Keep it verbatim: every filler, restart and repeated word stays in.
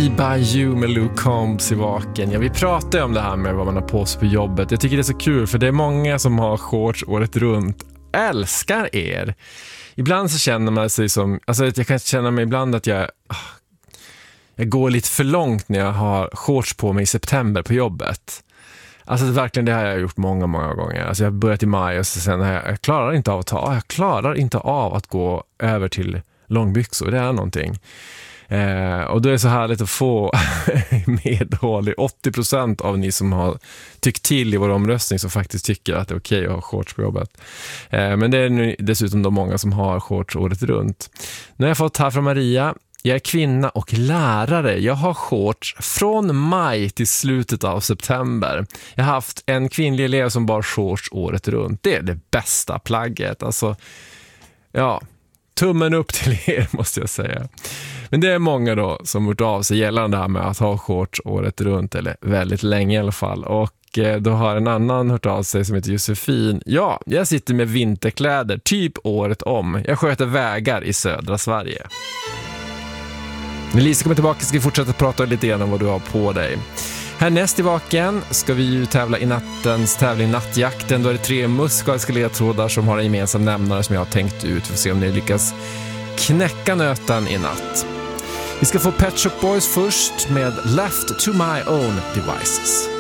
Me By You med Luke Combs i vaken. Ja, vi pratar ju om det här med vad man har på sig på jobbet. Jag tycker det är så kul för det är många som har shorts året runt. Älskar er. Ibland så känner man sig som, alltså jag kan känna mig ibland att jag jag går lite för långt när jag har shorts på mig i september på jobbet. Alltså verkligen, det har jag gjort många, många gånger. Alltså jag har börjat i maj och så sen har jag, jag klarar inte av att ta, jag klarar inte av att gå över till långbyxor. Det är någonting. Eh, och då är det så härligt att få medhåll i åttio procent av ni som har tyckt till i vår omröstning som faktiskt tycker att det är okej att ha shorts på jobbet. Eh, men det är nu dessutom de många som har shorts året runt. Nu har jag fått här från Maria. Jag är kvinna och lärare. Jag har shorts från maj till slutet av september. Jag har haft en kvinnlig elev som bar shorts året runt. Det är det bästa plagget. Alltså, ja, tummen upp till er måste jag säga. Men det är många då som gjort av sig gällande det här med att ha shorts året runt, eller väldigt länge i alla fall. Och eh, då har en annan hört av sig som heter Josefin. Ja, jag sitter med vinterkläder typ året om. Jag sköter vägar i södra Sverige. När Lisa kommer tillbaka ska vi fortsätta prata lite grann om vad du har på dig. Härnäst i vaken ska vi ju tävla i nattens tävling Nattjakten. Då är det tre musikaliska ledtrådar som har en gemensam nämnare som jag har tänkt ut för att se om ni lyckas knäcka nöten i natt. Vi ska få Pet Shop Boys först med Left to My Own Devices.